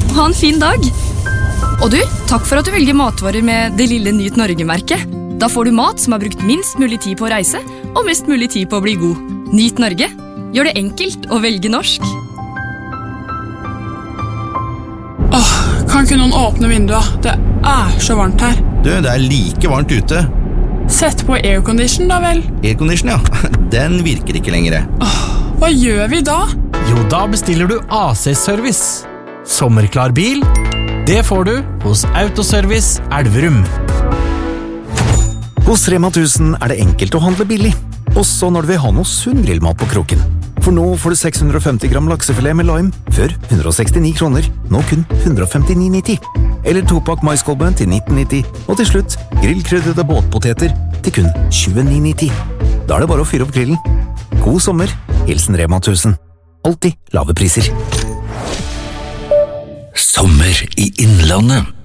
og ha en fin dag. Og du, takk for at du velger matvarer med det lille Nyt Norge-merket. Da får du mat som har brukt minst mulig tid på å reise, og mest mulig tid på å bli god. Nyt Norge. Gjør det enkelt å velge norsk. Kan ikke noen åpne vinduet? Det så varmt her. Du, det like varmt ute. Sett på aircondition da vel. Aircondition, ja. Den virker ikke lenger. Hva gjør vi da? Jo, da bestiller du AC-service. Sommerklar bil, det får du hos Autoservice Elverum. Hos Rema 1000 det enkelt å handle billig, også når du vil ha noe sunn grillmat på kroken. For nå får du 650 gram laksefilet med lime, før 169 kroner, nå kun 159,90. Eller 2-pakk maiskolbe til 19,90, og til slutt grillkrydrede båtpoteter til kun 29,90. Da det bare å fyre opp grillen. God sommer, hilsen Rema 1000. Alltid lave priser. Sommer i Innlandet.